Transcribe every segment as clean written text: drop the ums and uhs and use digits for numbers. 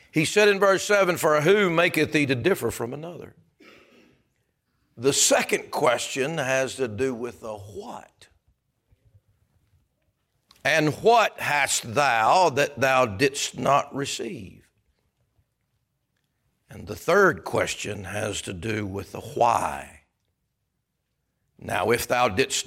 He said in verse 7, "For who maketh thee to differ from another?" The second question has to do with the what. And what hast thou that thou didst not receive? And the third question has to do with the why. Now, if thou didst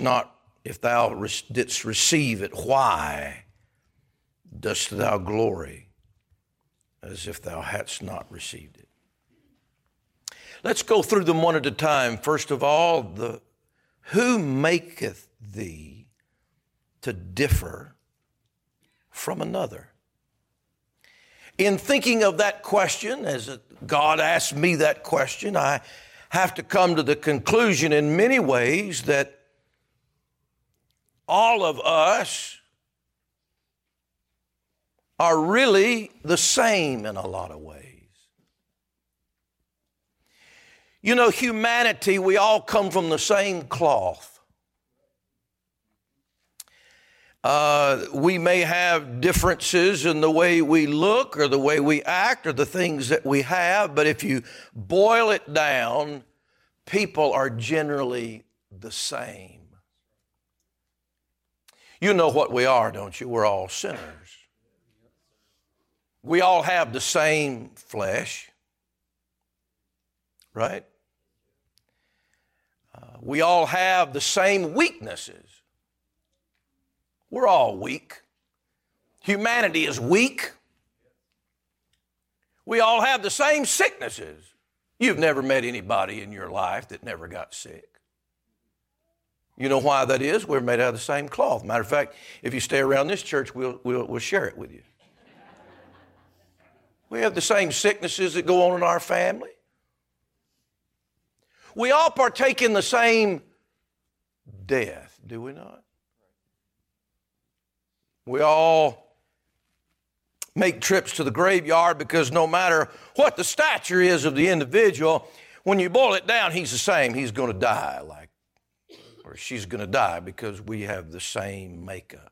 receive it, why dost thou glory as if thou hadst not received it? Let's go through them one at a time. First of all, who maketh thee to differ from another? In thinking of that question, as God asked me that question, I have to come to the conclusion in many ways that all of us are really the same in a lot of ways. You know, humanity, we all come from the same cloth. We may have differences in the way we look or the way we act or the things that we have, but if you boil it down, people are generally the same. You know what we are, don't you? We're all sinners. We all have the same flesh, right? We all have the same weaknesses. We're all weak. Humanity is weak. We all have the same sicknesses. You've never met anybody in your life that never got sick. You know why that is? We're made out of the same cloth. Matter of fact, if you stay around this church, we'll share it with you. We have the same sicknesses that go on in our family. We all partake in the same death, do we not? We all make trips to the graveyard because no matter what the stature is of the individual, when you boil it down, he's the same. He's going to die or she's going to die because we have the same makeup.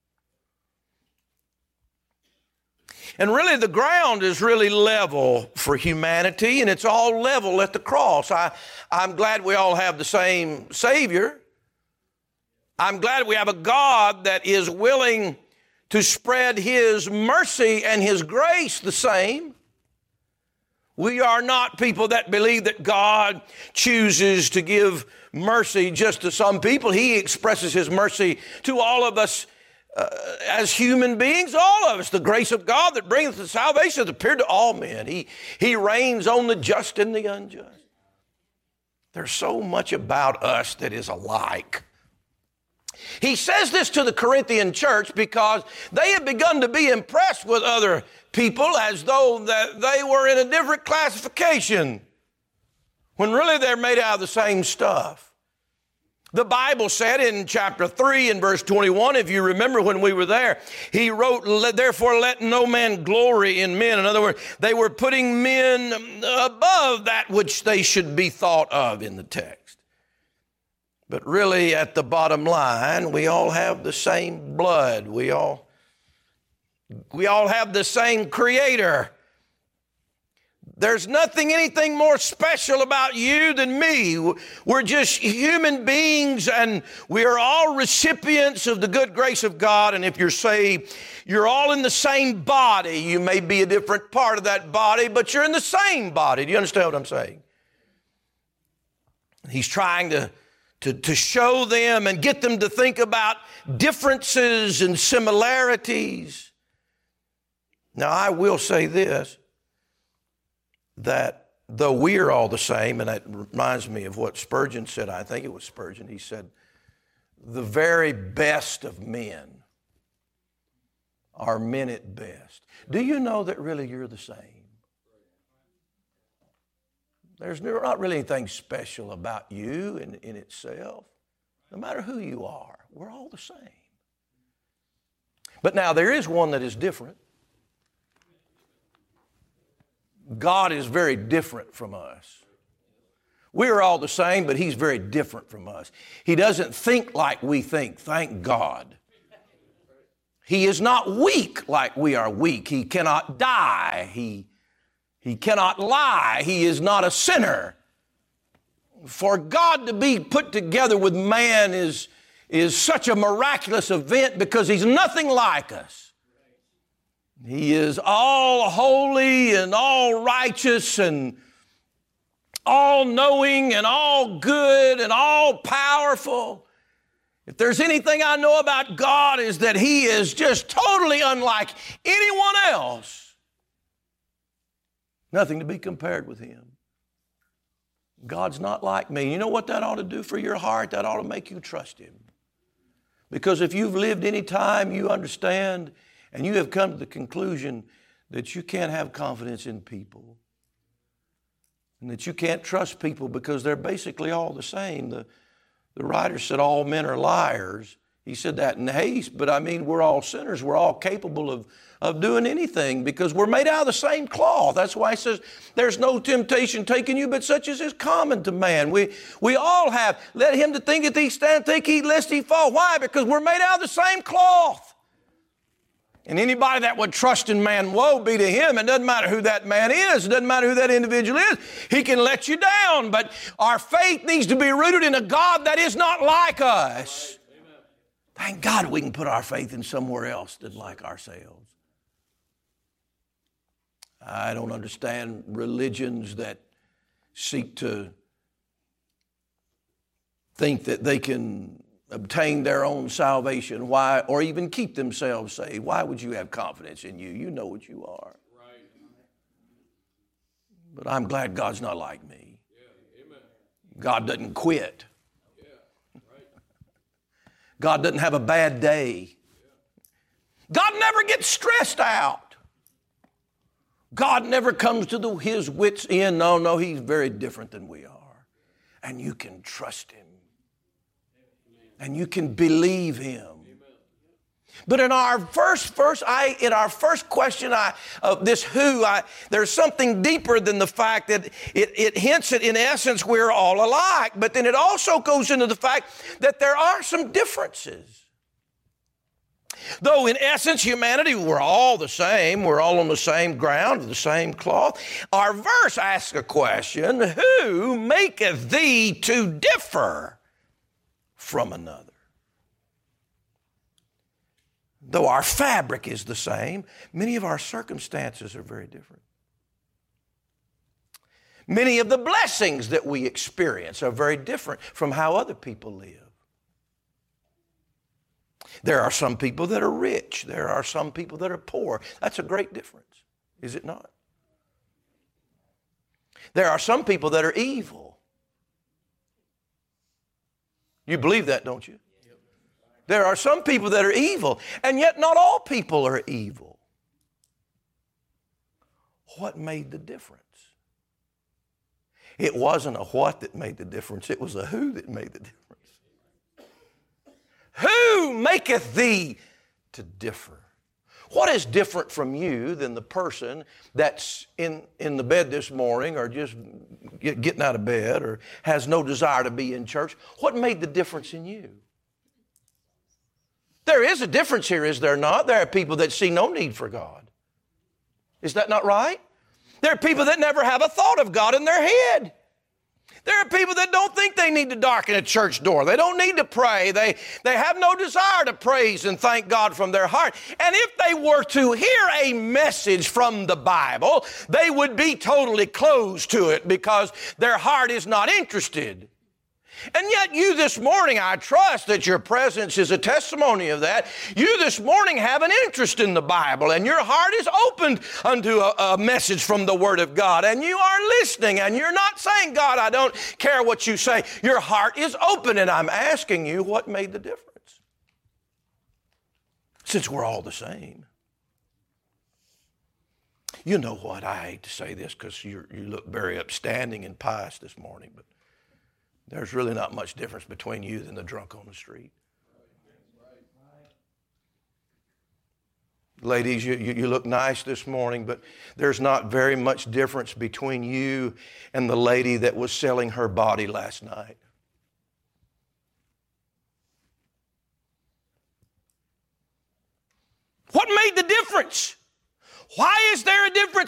And really the ground is really level for humanity, and it's all level at the cross. I'm glad we all have the same Savior. I'm glad we have a God that is willing to spread His mercy and His grace the same. We are not people that believe that God chooses to give mercy just to some people. He expresses His mercy to all of us as human beings, all of us. The grace of God that bringeth the salvation has appeared to all men. He reigns on the just and the unjust. There's so much about us that is alike. He says this to the Corinthian church because they had begun to be impressed with other people as though that they were in a different classification, when really they're made out of the same stuff. The Bible said in chapter 3 and verse 21, if you remember when we were there, he wrote, "Therefore let no man glory in men." In other words, they were putting men above that which they should be thought of in the text. But really, at the bottom line, we all have the same blood. We all have the same Creator. There's anything more special about you than me. We're just human beings, and we are all recipients of the good grace of God. And if you're saved, you're all in the same body. You may be a different part of that body, but you're in the same body. Do you understand what I'm saying? He's trying to show them and get them to think about differences and similarities. Now, I will say this, that though we are all the same, and that reminds me of what Spurgeon said, I think it was Spurgeon, he said, the very best of men are men at best. Do you know that really you're the same? There's not really anything special about you in itself. No matter who you are, we're all the same. But now there is one that is different. God is very different from us. We are all the same, but He's very different from us. He doesn't think like we think, thank God. He is not weak like we are weak. He cannot die. He He cannot lie. He is not a sinner. For God to be put together with man is such a miraculous event because he's nothing like us. He is all holy and all righteous and all knowing and all good and all powerful. If there's anything I know about God is that he is just totally unlike anyone else. Nothing to be compared with him. God's not like me. You know what that ought to do for your heart? That ought to make you trust him. Because if you've lived any time, you understand and you have come to the conclusion that you can't have confidence in people and that you can't trust people because they're basically all the same. The writer said all men are liars. He said that in haste, but I mean we're all sinners. We're all capable of doing anything because we're made out of the same cloth. That's why he says there's no temptation taken you but such as is common to man. We all have. Let him that thinketh he stand, take heed lest he fall. Why? Because we're made out of the same cloth. And anybody that would trust in man, woe be to him. It doesn't matter who that man is. It doesn't matter who that individual is. He can let you down. But our faith needs to be rooted in a God that is not like us. Amen. Thank God we can put our faith in somewhere else than like ourselves. I don't understand religions that seek to think that they can obtain their own salvation, why, or even keep themselves saved. Why would you have confidence in you? You know what you are. Right. But I'm glad God's not like me. Yeah. Amen. God doesn't quit. Yeah. Right. God doesn't have a bad day. Yeah. God never gets stressed out. God never comes to his wits' end. No, he's very different than we are. And you can trust him. And you can believe him. But in our first question of this who, there's something deeper than the fact that it hints at, in essence, we're all alike. But then it also goes into the fact that there are some differences. Though in essence, humanity, we're all the same. We're all on the same ground, the same cloth. Our verse asks a question, who maketh thee to differ from another? Though our fabric is the same, many of our circumstances are very different. Many of the blessings that we experience are very different from how other people live. There are some people that are rich. There are some people that are poor. That's a great difference, is it not? There are some people that are evil. You believe that, don't you? There are some people that are evil, and yet not all people are evil. What made the difference? It wasn't a what that made the difference. It was a who that made the difference. Who maketh thee to differ? What is different from you than the person that's in the bed this morning or just getting out of bed or has no desire to be in church? What made the difference in you? There is a difference here, is there not? There are people that see no need for God. Is that not right? There are people that never have a thought of God in their head. There are people that don't think they need to darken a church door. They don't need to pray. They have no desire to praise and thank God from their heart. And if they were to hear a message from the Bible, they would be totally closed to it because their heart is not interested. And yet you this morning, I trust that your presence is a testimony of that. You this morning have an interest in the Bible and your heart is opened unto a message from the Word of God. And you are listening and you're not saying, God, I don't care what you say. Your heart is open and I'm asking you what made the difference. Since we're all the same. You know what, I hate to say this because you look very upstanding and pious this morning, but there's really not much difference between you than the drunk on the street. Ladies, you look nice this morning, but there's not very much difference between you and the lady that was selling her body last night. What made the difference? Why is there a difference?